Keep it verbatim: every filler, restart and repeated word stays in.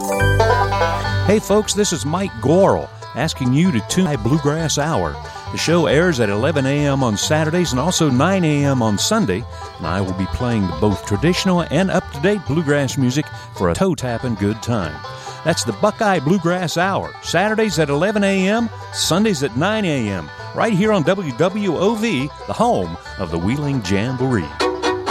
Hey folks, this is Mike Gorel asking you to tune in Bluegrass Hour. The show airs at eleven a.m. on Saturdays and also nine a.m. on Sunday, and I will be playing both traditional and up-to-date bluegrass music for a toe-tapping good time. That's the Buckeye Bluegrass Hour, Saturdays at eleven a.m., Sundays at nine a.m., right here on W W O V, the home of the Wheeling Jamboree.